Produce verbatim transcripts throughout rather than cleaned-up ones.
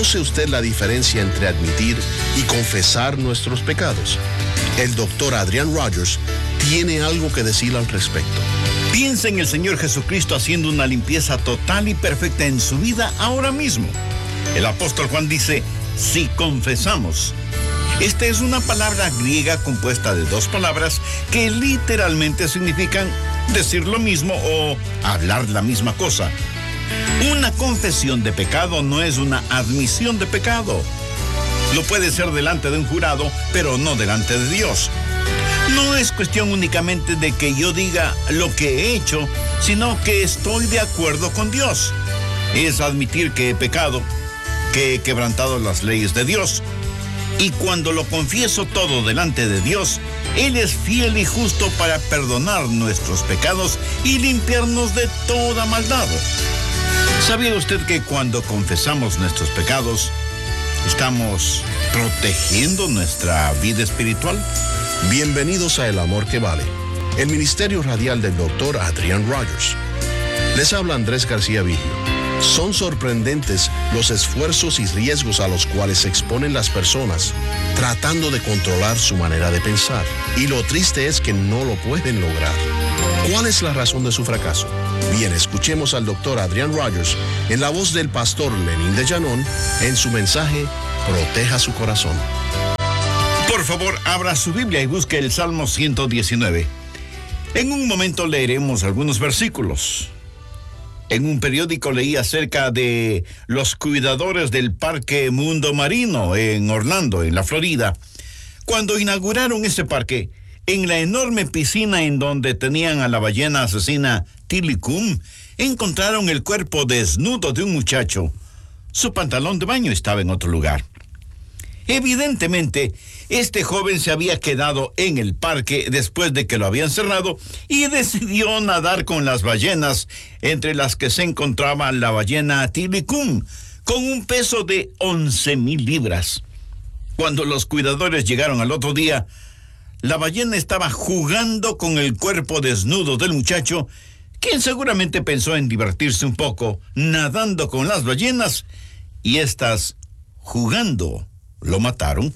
¿Conoce usted la diferencia entre admitir y confesar nuestros pecados? El doctor Adrian Rogers tiene algo que decir al respecto. Piensa en el Señor Jesucristo haciendo una limpieza total y perfecta en su vida ahora mismo. El apóstol Juan dice, si confesamos. Esta es una palabra griega compuesta de dos palabras que literalmente significan decir lo mismo o hablar la misma cosa. Una confesión de pecado no es una admisión de pecado. Lo puede ser delante de un jurado, pero no delante de Dios. No es cuestión únicamente de que yo diga lo que he hecho, sino que estoy de acuerdo con Dios. Es admitir que he pecado, que he quebrantado las leyes de Dios. Y cuando lo confieso todo delante de Dios, Él es fiel y justo para perdonar nuestros pecados y limpiarnos de toda maldad. ¿Sabía usted que cuando confesamos nuestros pecados, estamos protegiendo nuestra vida espiritual? Bienvenidos a El Amor que Vale, el ministerio radial del doctor Adrian Rogers. Les habla Andrés García Vigio. Son sorprendentes los esfuerzos y riesgos a los cuales se exponen las personas tratando de controlar su manera de pensar. Y lo triste es que no lo pueden lograr. ¿Cuál es la razón de su fracaso? Bien, escuchemos al doctor Adrian Rogers en la voz del pastor Lenín de Llanón en su mensaje Proteja su corazón. Por favor, abra su Biblia y busque el Salmo ciento diecinueve. En un momento leeremos algunos versículos. En un periódico leí acerca de los cuidadores del Parque Mundo Marino en Orlando, en la Florida. Cuando inauguraron ese parque, en la enorme piscina en donde tenían a la ballena asesina Tilikum, encontraron el cuerpo desnudo de un muchacho. Su pantalón de baño estaba en otro lugar. Evidentemente, este joven se había quedado en el parque después de que lo habían cerrado y decidió nadar con las ballenas, entre las que se encontraba la ballena Tilikum, con un peso de once mil libras. Cuando los cuidadores llegaron al otro día, la ballena estaba jugando con el cuerpo desnudo del muchacho, quien seguramente pensó en divertirse un poco nadando con las ballenas, y éstas, jugando, lo mataron.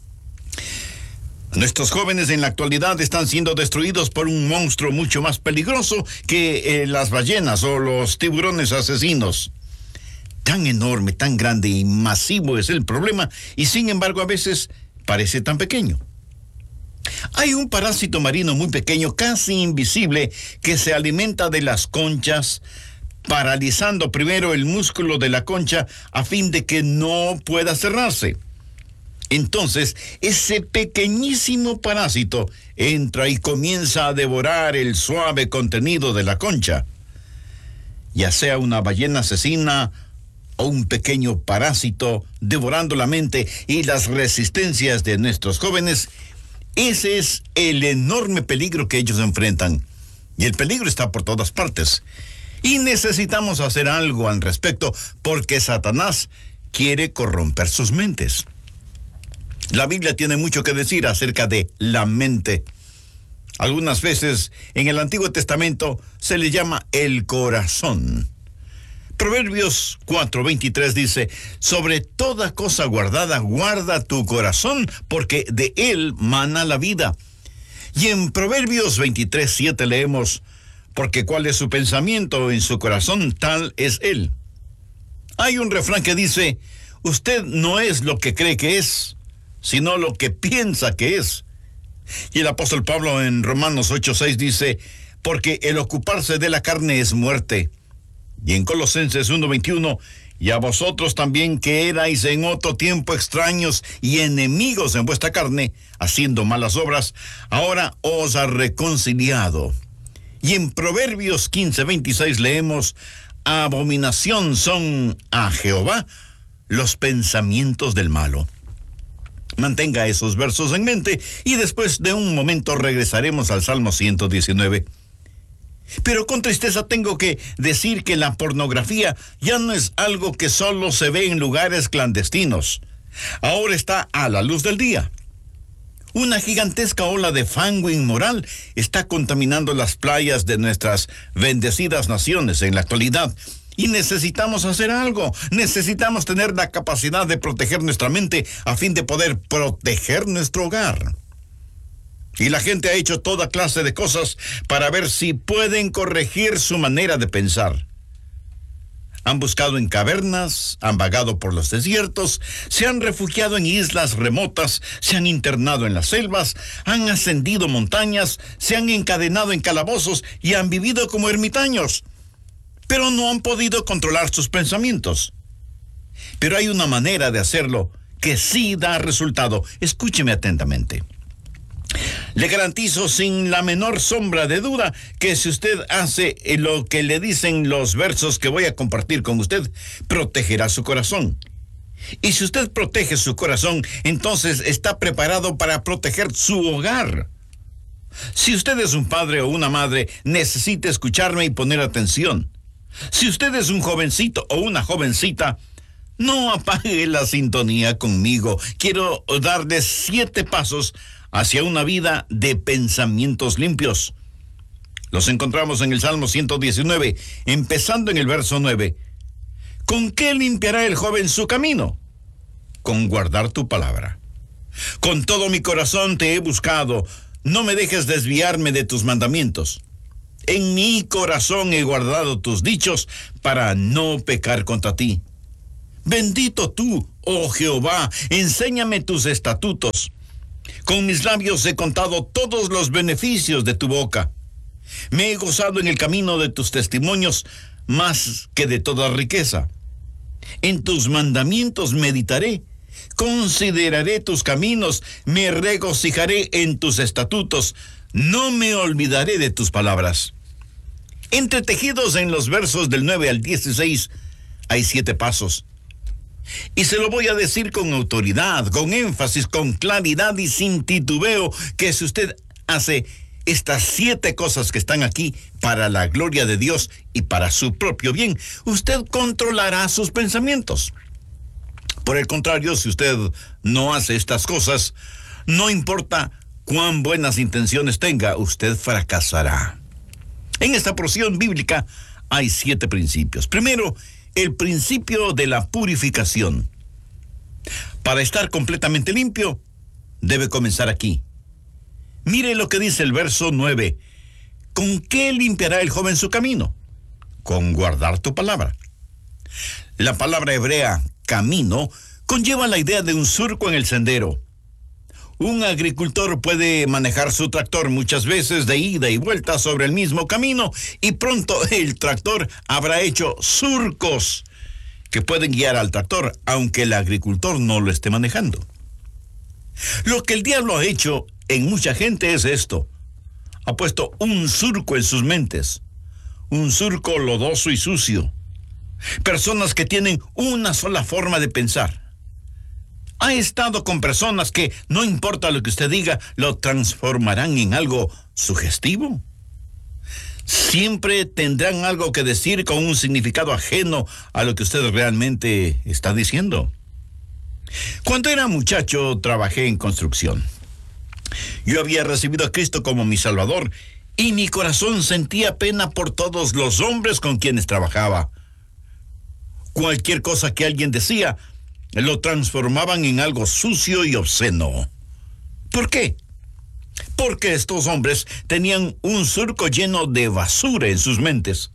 Nuestros jóvenes en la actualidad están siendo destruidos por un monstruo mucho más peligroso que eh, las ballenas o los tiburones asesinos. Tan enorme, tan grande y masivo es el problema, y sin embargo a veces parece tan pequeño. Hay un parásito marino muy pequeño, casi invisible, que se alimenta de las conchas, paralizando primero el músculo de la concha a fin de que no pueda cerrarse. Entonces, ese pequeñísimo parásito entra y comienza a devorar el suave contenido de la concha. Ya sea una ballena asesina o un pequeño parásito devorando la mente y las resistencias de nuestros jóvenes, ese es el enorme peligro que ellos enfrentan. Y el peligro está por todas partes. Y necesitamos hacer algo al respecto, porque Satanás quiere corromper sus mentes. La Biblia tiene mucho que decir acerca de la mente. Algunas veces en el Antiguo Testamento se le llama el corazón. Proverbios cuatro veintitrés dice, sobre toda cosa guardada, guarda tu corazón, porque de él mana la vida. Y en Proverbios veintitrés siete leemos, porque cuál es su pensamiento en su corazón, tal es él. Hay un refrán que dice, usted no es lo que cree que es, sino lo que piensa que es. Y el apóstol Pablo en Romanos ocho seis dice, porque el ocuparse de la carne es muerte. Y en Colosenses uno veintiuno, y a vosotros también que erais en otro tiempo extraños y enemigos en vuestra carne, haciendo malas obras, ahora os ha reconciliado. Y en Proverbios quince veintiséis leemos, abominación son a Jehová los pensamientos del malo. Mantenga esos versos en mente y después de un momento regresaremos al Salmo ciento diecinueve. Pero con tristeza tengo que decir que la pornografía ya no es algo que solo se ve en lugares clandestinos. Ahora está a la luz del día. Una gigantesca ola de fango inmoral está contaminando las playas de nuestras bendecidas naciones en la actualidad. Y necesitamos hacer algo. Necesitamos tener la capacidad de proteger nuestra mente a fin de poder proteger nuestro hogar. Y la gente ha hecho toda clase de cosas para ver si pueden corregir su manera de pensar. Han buscado en cavernas, han vagado por los desiertos, se han refugiado en islas remotas, se han internado en las selvas, han ascendido montañas, se han encadenado en calabozos y han vivido como ermitaños. Pero no han podido controlar sus pensamientos. Pero hay una manera de hacerlo que sí da resultado. Escúcheme atentamente. Le garantizo sin la menor sombra de duda que si usted hace lo que le dicen los versos que voy a compartir con usted, protegerá su corazón. Y si usted protege su corazón, entonces está preparado para proteger su hogar. Si usted es un padre o una madre, necesita escucharme y poner atención. Si usted es un jovencito o una jovencita, no apague la sintonía conmigo. Quiero darle siete pasos hacia una vida de pensamientos limpios. Los encontramos en el Salmo ciento diecinueve, empezando en el verso nueve. ¿Con qué limpiará el joven su camino? Con guardar tu palabra. Con todo mi corazón te he buscado, no me dejes desviarme de tus mandamientos. En mi corazón he guardado tus dichos para no pecar contra ti. Bendito tú, oh Jehová, enséñame tus estatutos. Con mis labios he contado todos los beneficios de tu boca. Me he gozado en el camino de tus testimonios más que de toda riqueza. En tus mandamientos meditaré, consideraré tus caminos, me regocijaré en tus estatutos, no me olvidaré de tus palabras. Entretejidos en los versos del nueve al dieciséis hay siete pasos. Y se lo voy a decir con autoridad, con énfasis, con claridad y sin titubeo, que si usted hace estas siete cosas que están aquí para la gloria de Dios y para su propio bien, usted controlará sus pensamientos. Por el contrario, si usted no hace estas cosas, no importa cuán buenas intenciones tenga, usted fracasará. En esta porción bíblica hay siete principios. Primero, el principio de la purificación. Para estar completamente limpio, debe comenzar aquí. Mire lo que dice el verso nueve. ¿Con qué limpiará el joven su camino? Con guardar tu palabra. La palabra hebrea, camino, conlleva la idea de un surco en el sendero. Un agricultor puede manejar su tractor muchas veces de ida y vuelta sobre el mismo camino y pronto el tractor habrá hecho surcos que pueden guiar al tractor, aunque el agricultor no lo esté manejando. Lo que el diablo ha hecho en mucha gente es esto. Ha puesto un surco en sus mentes, un surco lodoso y sucio. Personas que tienen una sola forma de pensar. Ha estado con personas que, no importa lo que usted diga, lo transformarán en algo sugestivo. Siempre tendrán algo que decir con un significado ajeno a lo que usted realmente está diciendo. Cuando era muchacho, trabajé en construcción. Yo había recibido a Cristo como mi Salvador y mi corazón sentía pena por todos los hombres con quienes trabajaba. Cualquier cosa que alguien decía, lo transformaban en algo sucio y obsceno. ¿Por qué? Porque estos hombres tenían un surco lleno de basura en sus mentes.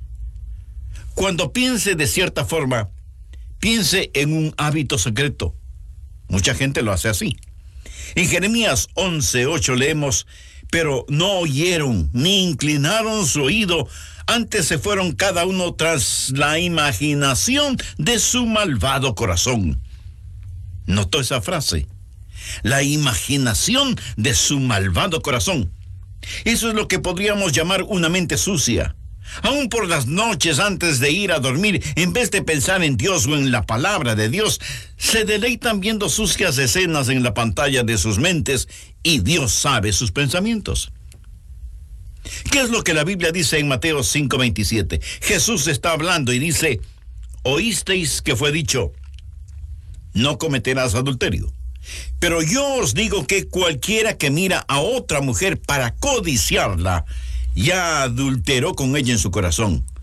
Cuando piense de cierta forma, piense en un hábito secreto. Mucha gente lo hace así. En Jeremías once ocho leemos: pero no oyeron ni inclinaron su oído, antes se fueron cada uno tras la imaginación de su malvado corazón. ¿Notó esa frase? La imaginación de su malvado corazón. Eso es lo que podríamos llamar una mente sucia. Aún por las noches antes de ir a dormir, en vez de pensar en Dios o en la palabra de Dios, se deleitan viendo sucias escenas en la pantalla de sus mentes y Dios sabe sus pensamientos. ¿Qué es lo que la Biblia dice en Mateo cinco veintisiete? Jesús está hablando y dice: oísteis que fue dicho, no cometerás adulterio. Pero yo os digo que cualquiera que mira a otra mujer para codiciarla, ya adulteró con ella en su corazón.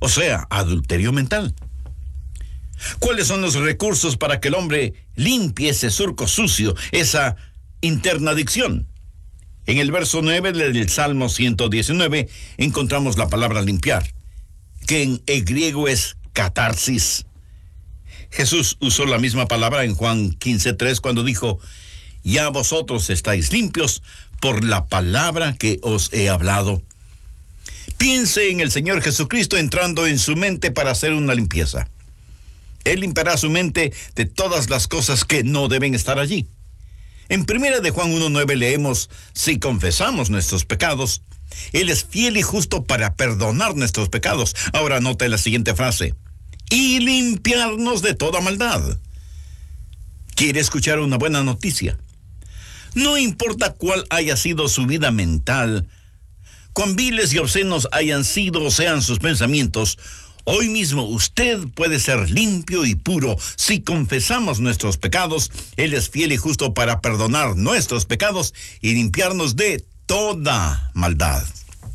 o sea, adulterio mental. ¿Cuáles son los recursos para que el hombre limpie ese surco sucio, esa interna adicción? En el verso nueve del Salmo ciento diecinueve encontramos la palabra limpiar, que en el griego es catarsis. Jesús usó la misma palabra en Juan quince tres cuando dijo: ya vosotros estáis limpios por la palabra que os he hablado. Piense en el Señor Jesucristo entrando en su mente para hacer una limpieza. Él limpiará su mente de todas las cosas que no deben estar allí. En primera de Juan uno nueve leemos: si confesamos nuestros pecados, Él es fiel y justo para perdonar nuestros pecados. Ahora note la siguiente frase: y limpiarnos de toda maldad. ¿Quiere escuchar una buena noticia? No importa cuál haya sido su vida mental, cuán viles y obscenos hayan sido o sean sus pensamientos, hoy mismo usted puede ser limpio y puro. Si confesamos nuestros pecados, Él es fiel y justo para perdonar nuestros pecados y limpiarnos de toda maldad.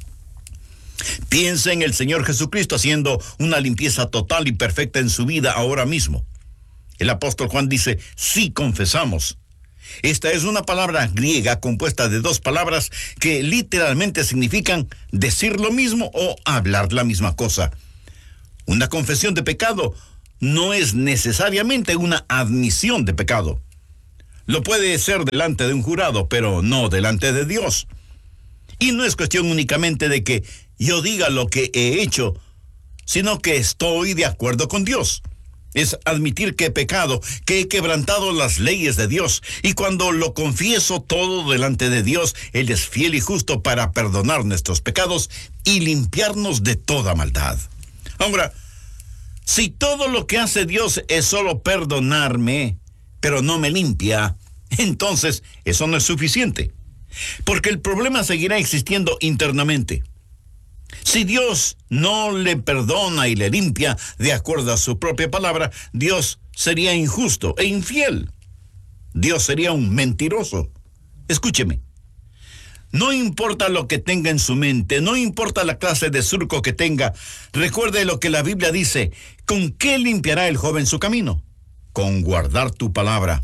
Piense en el Señor Jesucristo haciendo una limpieza total y perfecta en su vida ahora mismo. El apóstol Juan dice: si confesamos. Esta es una palabra griega compuesta de dos palabras que literalmente significan decir lo mismo o hablar la misma cosa. Una confesión de pecado no es necesariamente una admisión de pecado. Lo puede ser delante de un jurado, pero no delante de Dios. Y no es cuestión únicamente de que yo diga lo que he hecho, sino que estoy de acuerdo con Dios. Es admitir que he pecado, que he quebrantado las leyes de Dios. Y cuando lo confieso todo delante de Dios, Él es fiel y justo para perdonar nuestros pecados y limpiarnos de toda maldad. Ahora, si todo lo que hace Dios es solo perdonarme, pero no me limpia, entonces eso no es suficiente, porque el problema seguirá existiendo internamente. Si Dios no le perdona y le limpia de acuerdo a su propia palabra, Dios sería injusto e infiel. Dios sería un mentiroso. Escúcheme. No importa lo que tenga en su mente, no importa la clase de surco que tenga, recuerde lo que la Biblia dice: ¿con qué limpiará el joven su camino? Con guardar tu palabra.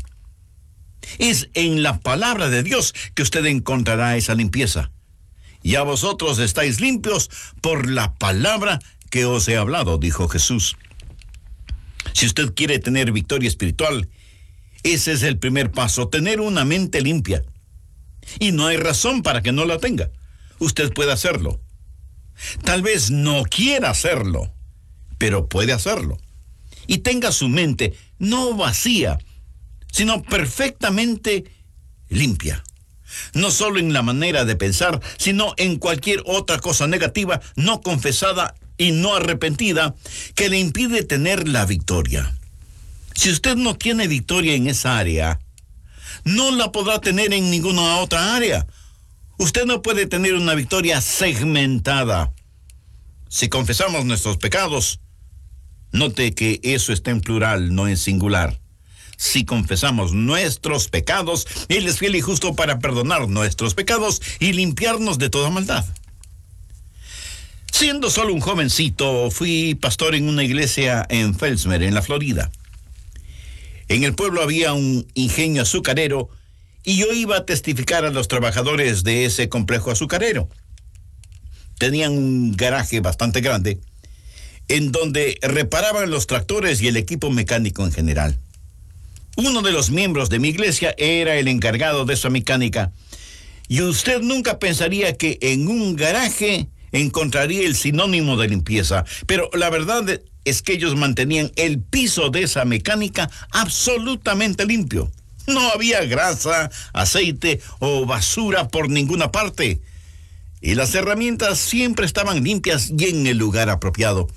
Es en la palabra de Dios que usted encontrará esa limpieza. Ya vosotros estáis limpios por la palabra que os he hablado, dijo Jesús. Si usted quiere tener victoria espiritual, ese es el primer paso: tener una mente limpia. Y no hay razón para que no la tenga. Usted puede hacerlo. Tal vez no quiera hacerlo, pero puede hacerlo. Y tenga su mente no vacía, sino perfectamente limpia. No solo en la manera de pensar, sino en cualquier otra cosa negativa, no confesada y no arrepentida, que le impide tener la victoria. Si usted no tiene victoria en esa área, no la podrá tener en ninguna otra área. Usted no puede tener una victoria segmentada. Si confesamos nuestros pecados, note que eso está en plural, no en singular. Si confesamos nuestros pecados, Él es fiel y justo para perdonar nuestros pecados y limpiarnos de toda maldad. Siendo solo un jovencito, fui pastor en una iglesia en Fellsmere, en la Florida. En el pueblo había un ingenio azucarero y yo iba a testificar a los trabajadores de ese complejo azucarero. Tenían un garaje bastante grande en donde reparaban los tractores y el equipo mecánico en general. Uno de los miembros de mi iglesia era el encargado de esa mecánica, y usted nunca pensaría que en un garaje encontraría el sinónimo de limpieza, pero la verdad es que ellos mantenían el piso de esa mecánica absolutamente limpio. No había grasa, aceite o basura por ninguna parte, y las herramientas siempre estaban limpias y en el lugar apropiado.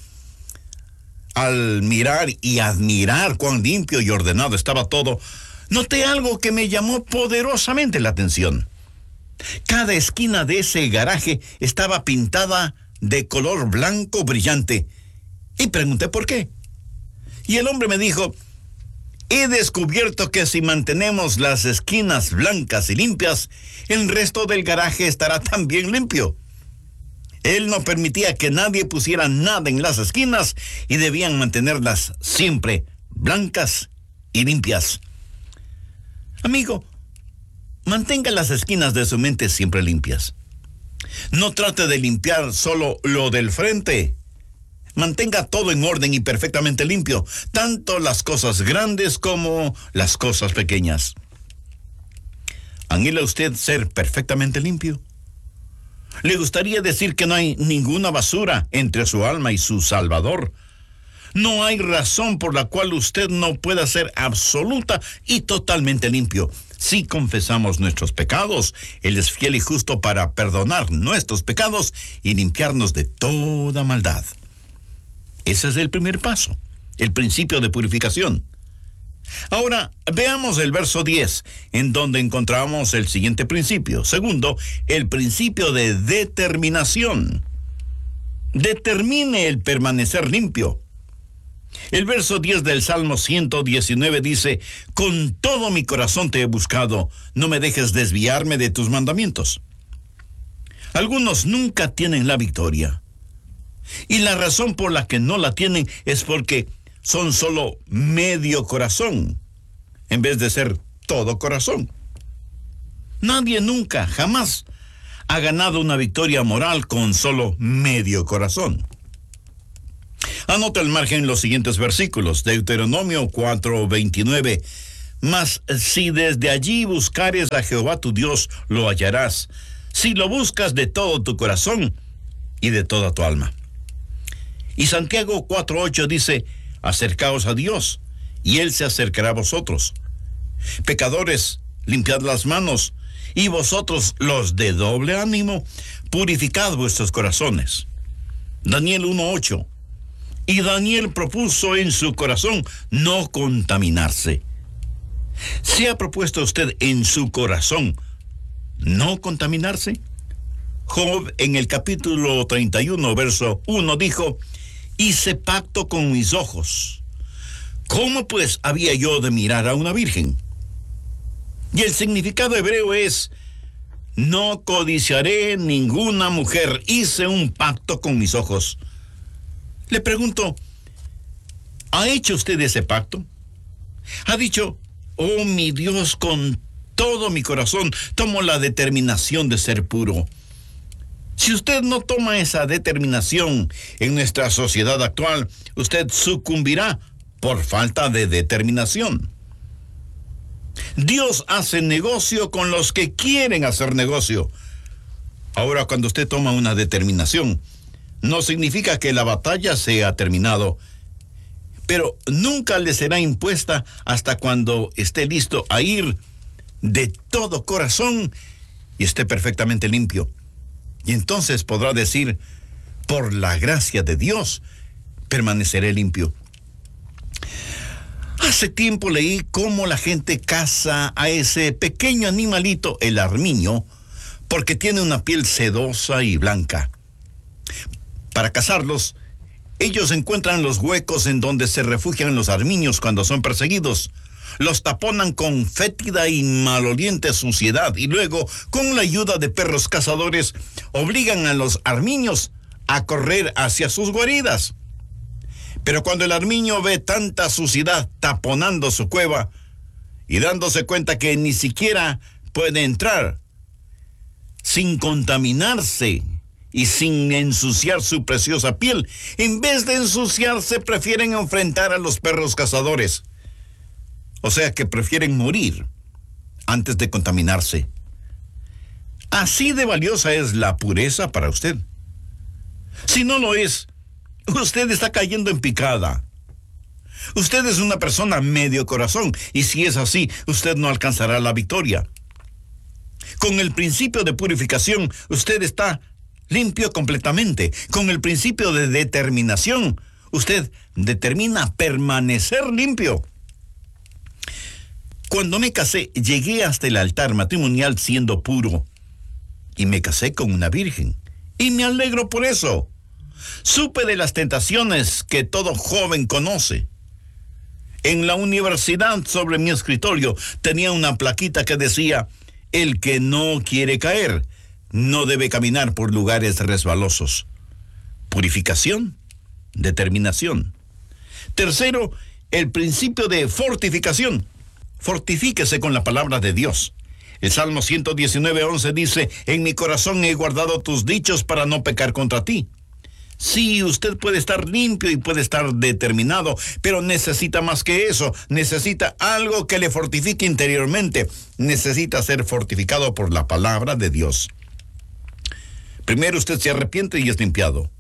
Al mirar y admirar cuán limpio y ordenado estaba todo, noté algo que me llamó poderosamente la atención. Cada esquina de ese garaje estaba pintada de color blanco brillante, y pregunté por qué. Y el hombre me dijo: he descubierto que si mantenemos las esquinas blancas y limpias, el resto del garaje estará también limpio. Él no permitía que nadie pusiera nada en las esquinas y debían mantenerlas siempre blancas y limpias. Amigo, mantenga las esquinas de su mente siempre limpias. No trate de limpiar solo lo del frente. Mantenga todo en orden y perfectamente limpio, tanto las cosas grandes como las cosas pequeñas. ¿Anhela usted ser perfectamente limpio? ¿Le gustaría decir que no hay ninguna basura entre su alma y su Salvador? No hay razón por la cual usted no pueda ser absoluta y totalmente limpio. Si confesamos nuestros pecados, Él es fiel y justo para perdonar nuestros pecados y limpiarnos de toda maldad. Ese es el primer paso, el principio de purificación. Ahora, veamos el verso diez, en donde encontramos el siguiente principio. Segundo, el principio de determinación. Determine el permanecer limpio. El verso diez del Salmo ciento diecinueve dice: con todo mi corazón te he buscado, no me dejes desviarme de tus mandamientos. Algunos nunca tienen la victoria. Y la razón por la que no la tienen es porque son solo medio corazón, en vez de ser todo corazón. Nadie nunca, jamás, ha ganado una victoria moral con solo medio corazón. Anota al margen los siguientes versículos. Deuteronomio cuatro veintinueve. Mas si desde allí buscares a Jehová tu Dios, lo hallarás, si lo buscas de todo tu corazón y de toda tu alma. Y Santiago cuatro ocho dice: acercaos a Dios, y Él se acercará a vosotros. Pecadores, limpiad las manos, y vosotros, los de doble ánimo, purificad vuestros corazones. Daniel uno ocho. Y Daniel propuso en su corazón no contaminarse. ¿Se ha propuesto usted en su corazón no contaminarse? Job, en el capítulo treinta y uno, verso uno, dijo: hice pacto con mis ojos. ¿Cómo pues había yo de mirar a una virgen? Y el significado hebreo es: no codiciaré ninguna mujer, hice un pacto con mis ojos. Le pregunto, ¿ha hecho usted ese pacto? ¿Ha dicho: oh mi Dios, con todo mi corazón tomo la determinación de ser puro? Si usted no toma esa determinación en nuestra sociedad actual, usted sucumbirá por falta de determinación. Dios hace negocio con los que quieren hacer negocio. Ahora, cuando usted toma una determinación, no significa que la batalla se ha terminado, pero nunca le será impuesta hasta cuando esté listo a ir de todo corazón y esté perfectamente limpio. Y entonces podrá decir: por la gracia de Dios, permaneceré limpio. Hace tiempo leí cómo la gente caza a ese pequeño animalito, el armiño, porque tiene una piel sedosa y blanca. Para cazarlos, ellos encuentran los huecos en donde se refugian los armiños cuando son perseguidos. Los taponan con fétida y maloliente suciedad y luego, con la ayuda de perros cazadores, obligan a los armiños a correr hacia sus guaridas. Pero cuando el armiño ve tanta suciedad taponando su cueva y dándose cuenta que ni siquiera puede entrar sin contaminarse y sin ensuciar su preciosa piel, en vez de ensuciarse, prefieren enfrentar a los perros cazadores. O sea que prefieren morir antes de contaminarse. Así de valiosa es la pureza para usted. Si no lo es, usted está cayendo en picada. Usted es una persona medio corazón, y si es así, usted no alcanzará la victoria. Con el principio de purificación, usted está limpio completamente. Con el principio de determinación, usted determina permanecer limpio. Cuando me casé, llegué hasta el altar matrimonial siendo puro, y me casé con una virgen, y me alegro por eso. Supe de las tentaciones que todo joven conoce. En la universidad, sobre mi escritorio, tenía una plaquita que decía: el que no quiere caer, no debe caminar por lugares resbalosos. Purificación, determinación. Tercero, el principio de fortificación. Fortifíquese con la palabra de Dios. El Salmo ciento diecinueve, once dice, en mi corazón he guardado tus dichos para no pecar contra ti. Sí, usted puede estar limpio y puede estar determinado, pero necesita más que eso. Necesita algo que le fortifique interiormente. Necesita ser fortificado por la palabra de Dios. Primero usted se arrepiente y es limpiado.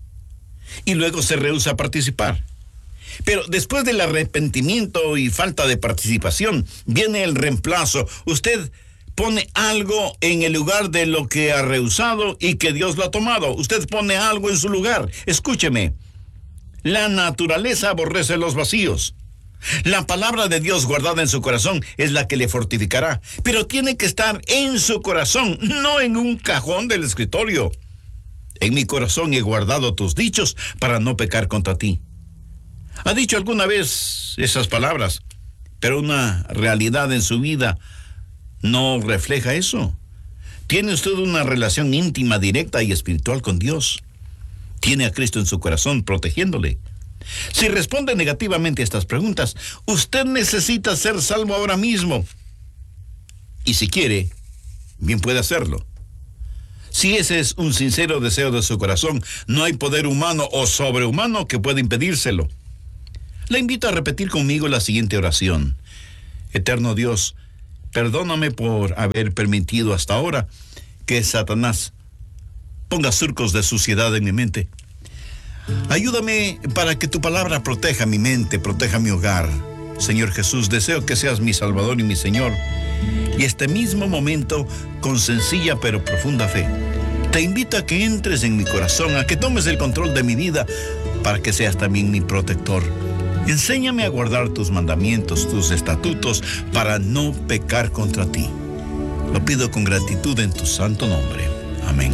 Y luego se rehúsa a participar. Pero después del arrepentimiento y falta de participación, viene el reemplazo. Usted pone algo en el lugar de lo que ha rehusado y que Dios lo ha tomado. Usted pone algo en su lugar. Escúcheme. La naturaleza aborrece los vacíos. La palabra de Dios guardada en su corazón es la que le fortificará. Pero tiene que estar en su corazón, no en un cajón del escritorio. En mi corazón he guardado tus dichos para no pecar contra ti. ¿Ha dicho alguna vez esas palabras, pero una realidad en su vida no refleja eso? ¿Tiene usted una relación íntima, directa y espiritual con Dios? ¿Tiene a Cristo en su corazón protegiéndole? Si responde negativamente a estas preguntas, usted necesita ser salvo ahora mismo. Y si quiere, bien puede hacerlo. Si ese es un sincero deseo de su corazón, no hay poder humano o sobrehumano que pueda impedírselo. Le invito a repetir conmigo la siguiente oración. Eterno Dios, perdóname por haber permitido hasta ahora que Satanás ponga surcos de suciedad en mi mente. Ayúdame para que tu palabra proteja mi mente, proteja mi hogar. Señor Jesús, deseo que seas mi Salvador y mi Señor. Y este mismo momento, con sencilla pero profunda fe, te invito a que entres en mi corazón, a que tomes el control de mi vida, para que seas también mi protector. Enséñame a guardar tus mandamientos, tus estatutos, para no pecar contra ti. Lo pido con gratitud en tu santo nombre. Amén.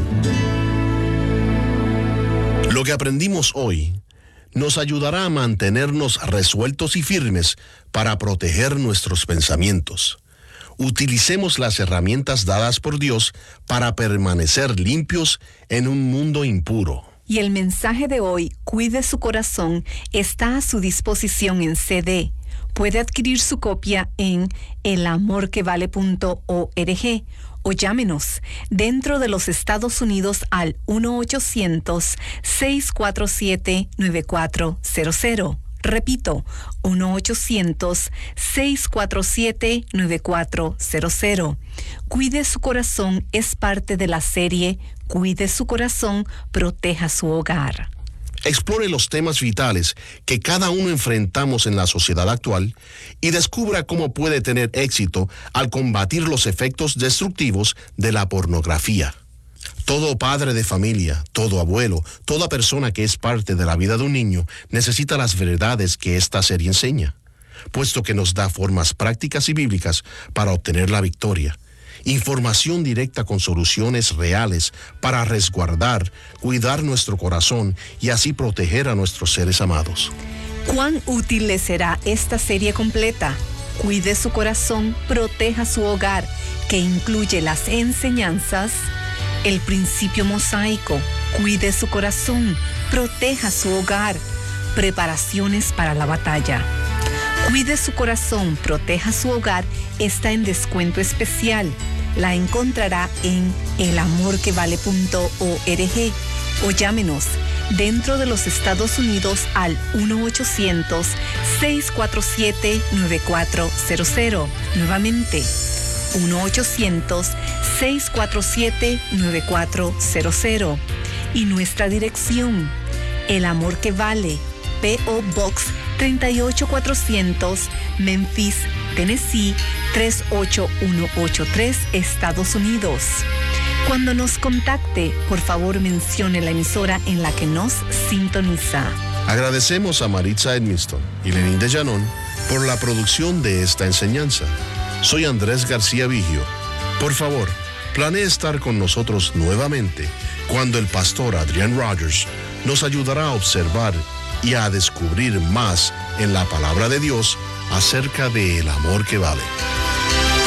Lo que aprendimos hoy nos ayudará a mantenernos resueltos y firmes para proteger nuestros pensamientos. Utilicemos las herramientas dadas por Dios para permanecer limpios en un mundo impuro. Y el mensaje de hoy, Cuide su corazón, está a su disposición en C D. Puede adquirir su copia en el amor que vale punto org o llámenos dentro de los Estados Unidos al uno ochocientos, seis cuatro siete, nueve cuatro cero cero. Repito, uno ochocientos, seis cuatro siete, nueve cuatro cero cero. Cuide su corazón es parte de la serie Cuide su corazón, proteja su hogar. Explore los temas vitales que cada uno enfrentamos en la sociedad actual y descubra cómo puede tener éxito al combatir los efectos destructivos de la pornografía. Todo padre de familia, todo abuelo, toda persona que es parte de la vida de un niño necesita las verdades que esta serie enseña, puesto que nos da formas prácticas y bíblicas para obtener la victoria. Información directa con soluciones reales para resguardar, cuidar nuestro corazón y así proteger a nuestros seres amados. ¿Cuán útil le será esta serie completa? Cuide su corazón, proteja su hogar, que incluye las enseñanzas, el principio mosaico, cuide su corazón, proteja su hogar, preparaciones para la batalla. Cuide su corazón, proteja su hogar, está en descuento especial. La encontrará en el amor que vale punto org o llámenos dentro de los Estados Unidos al uno ochocientos, seis cuatro siete, nueve cuatro cero cero. Nuevamente, uno ochocientos, seis cuatro siete, nueve cuatro cero cero. Y nuestra dirección, El Amor que Vale, P O Box treinta y ocho cuatrocientos, Memphis, Tennessee tres ocho uno ocho tres, Estados Unidos. Cuando nos contacte, por favor mencione la emisora en la que nos sintoniza. Agradecemos a Maritza Edmiston y Lenín de Llanón por la producción de esta enseñanza. Soy Andrés García Vigio. Por favor, planee estar con nosotros nuevamente cuando el pastor Adrian Rogers nos ayudará a observar y a descubrir más en la palabra de Dios acerca del amor que vale.